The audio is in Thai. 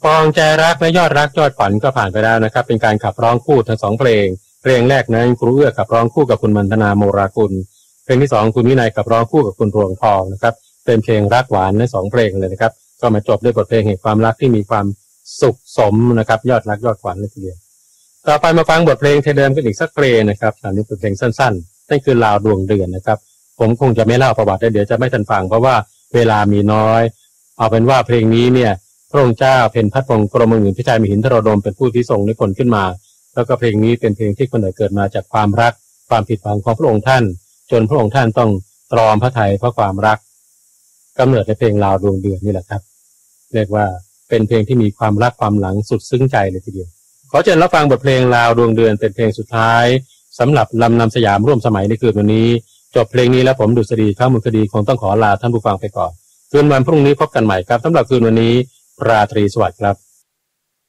ปองใจรักและยอดรักยอดฝันก็ผ่านไปแล้วนะครับเป็นการขับร้องคู่ทั้ง2เพลงแรกนั้นครูเอื้อขับร้องคู่กับคุณมันธนาโมรากุลเพลงที่2คุณวินัยขับร้องคู่กับคุณรวงทองนะครับเป็นเพลงรักหวานใน2เพลงเลยนะครับก็มาจบด้วยบทเพลงแห่งความรักที่มีความสุขสมนะครับยอดรักยอดฝันเลยทีเดียวต่อไปมาฟังบทเพลงเดิมกันอีกสักเพลงนะครับอันนี้เป็นเพลงสั้นๆนั่นคือลาวดวงเดือนนะครับผมคงจะไม่เล่าประวัติเดี๋ยวจะไม่ทันฟังเพราะว่าเวลามีน้อยเอาเป็นว่าเพลงนี้เนี่ยพระองค์เจ้าเพ็ญพัฒน์วงศ์กรมหมื่นพิชัยมหินทรดมเป็นผู้ที่ทรงนิพนธ์ขึ้นมาแล้วก็เพลงนี้เป็นเพลงที่กำเนิดเกิดมาจากความรักความผิดหวังของพระองค์ท่านจนพระองค์ท่านต้องตรอมพระทัยเพราะความรักกำเนิดในเพลงลาวดวงเดือนนี่แหละครับเรียกว่าเป็นเพลงที่มีความรักความหลังสุดซึ้งใจเลยทีเดียวขอเชิญรับฟังบทเพลงลาวดวงเดือนเป็นเพลงสุดท้ายสำหรับลำนำสยามร่วมสมัยในคืนวันนี้จบเพลงนี้แล้วผมดุษฎีข้ามมุขคดีคงต้องขอลาท่านผู้ฟังไปก่อนคืนวันพรุ่งนี้พบกันใหม่ครับสำหรับคืนวันนี้ราตรีสวัสดิ์ครับ